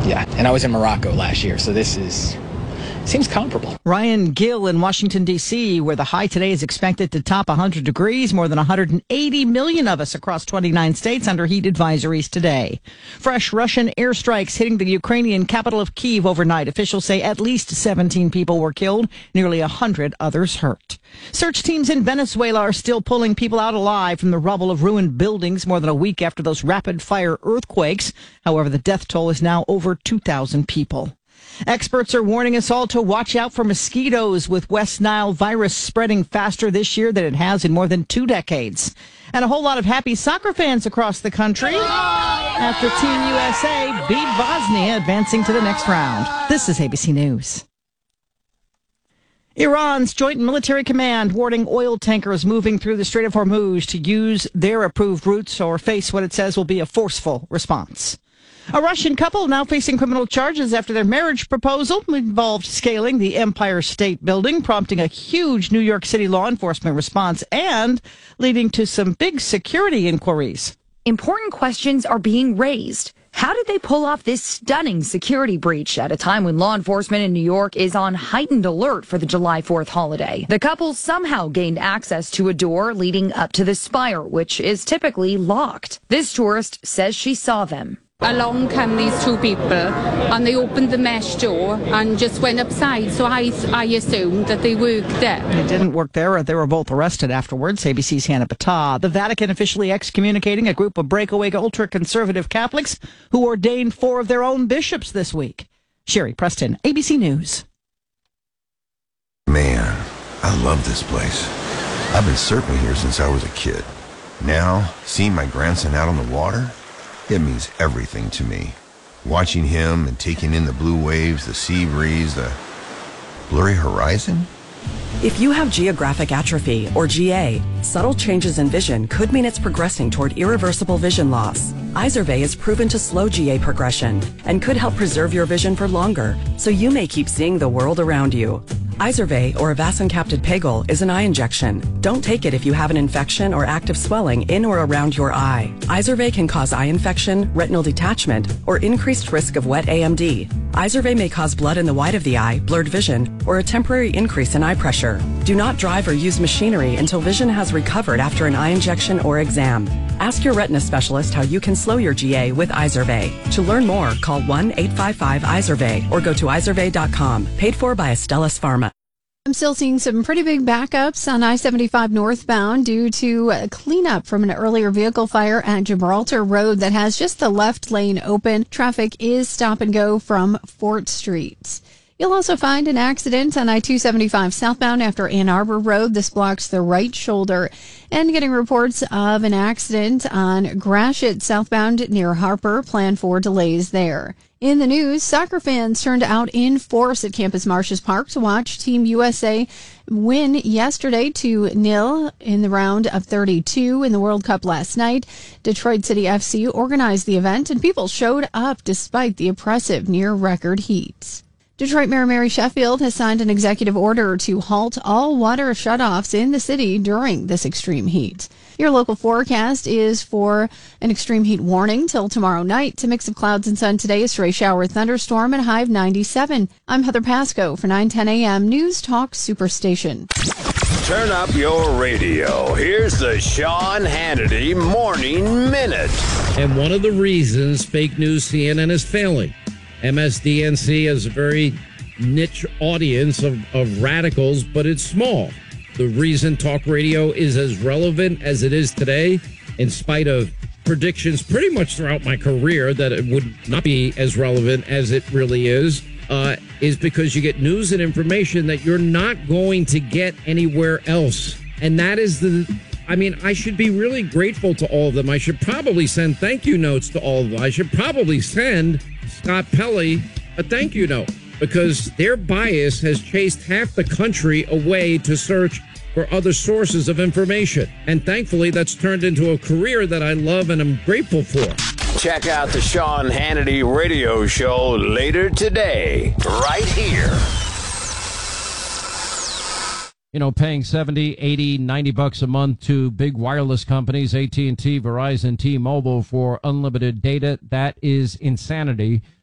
Yeah, and I was in Morocco last year, so this seems comparable. Ryan Gill in Washington, D.C., where the high today is expected to top 100 degrees. More than 180 million of us across 29 states under heat advisories today. Fresh Russian airstrikes hitting the Ukrainian capital of Kyiv overnight. Officials say at least 17 people were killed, nearly 100 others hurt. Search teams in Venezuela are still pulling people out alive from the rubble of ruined buildings more than a week after those rapid-fire earthquakes. However, the death toll is now over 2,000 people. Experts are warning us all to watch out for mosquitoes, with West Nile virus spreading faster this year than it has in more than 2 decades. And a whole lot of happy soccer fans across the country after Team USA beat Bosnia, advancing to the next round. This is ABC News. Iran's Joint Military Command warning oil tankers moving through the Strait of Hormuz to use their approved routes or face what it says will be a forceful response. A Russian couple now facing criminal charges after their marriage proposal involved scaling the Empire State Building, prompting a huge New York City law enforcement response and leading to some big security inquiries. Important questions are being raised. How did they pull off this stunning security breach at a time when law enforcement in New York is on heightened alert for the July 4th holiday? The couple somehow gained access to a door leading up to the spire, which is typically locked. This tourist says she saw them. Along come these 2 people and they opened the mesh door and just went upside. So I assumed that they worked there. It didn't work there. They were both arrested afterwards. ABC's Hannah Battah. The Vatican officially excommunicating a group of breakaway ultra-conservative Catholics who ordained 4 of their own bishops this week. Sherry Preston, ABC News. Man, I love this place. I've been surfing here since I was a kid. Now, seeing my grandson out on the water, it means everything to me. Watching him and taking in the blue waves, the sea breeze, the blurry horizon. If you have geographic atrophy, or GA, subtle changes in vision could mean it's progressing toward irreversible vision loss. Izervay is proven to slow GA progression and could help preserve your vision for longer, so you may keep seeing the world around you. Izervay, or avacincaptad pegol, is an eye injection. Don't take it if you have an infection or active swelling in or around your eye. Izervay can cause eye infection, retinal detachment, or increased risk of wet AMD. Izervay may cause blood in the white of the eye, blurred vision, or a temporary increase in eye pressure. Do not drive or use machinery until vision has recovered after an eye injection or exam. Ask your retina specialist how you can slow your GA with Izervay. To learn more, call 1-855-IZERVAY or go to izervay.com. Paid for by Astellas Pharma. I'm still seeing some pretty big backups on I-75 northbound due to a cleanup from an earlier vehicle fire at Gibraltar Road that has just the left lane open. Traffic is stop and go from Fort Street. You'll also find an accident on I-275 southbound after Ann Arbor Road. This blocks the right shoulder. And getting reports of an accident on Gratiot southbound near Harper. Plan for delays there. In the news, soccer fans turned out in force at Campus Martius Park to watch Team USA win yesterday 2-0 in the round of 32 in the World Cup last night. Detroit City FC organized the event, and people showed up despite the oppressive near-record heat. Detroit Mayor Mary Sheffield has signed an executive order to halt all water shutoffs in the city during this extreme heat. Your local forecast is for an extreme heat warning till tomorrow night. A mix of clouds and sun today, a stray shower, thunderstorm, and a high of 97. I'm Heather Pasco for 910 a.m. News Talk Superstation. Turn up your radio. Here's the Sean Hannity Morning Minute. And one of the reasons fake news CNN is failing. MSDNC is a very niche audience of radicals, but it's small. The reason talk radio is as relevant as it is today, in spite of predictions pretty much throughout my career that it would not be as relevant as it really is because you get news and information that you're not going to get anywhere else. And that is I should be really grateful to all of them. I should probably send thank you notes to all of them. I should probably send Scott Pelley a thank you note, because their bias has chased half the country away to search for other sources of information. And thankfully, that's turned into a career that I love and I'm grateful for. Check out the Sean Hannity radio show later today, right here. You know, paying $70, $80, $90 a month to big wireless companies, AT&T, Verizon, T-Mobile, for unlimited data, that is insanity.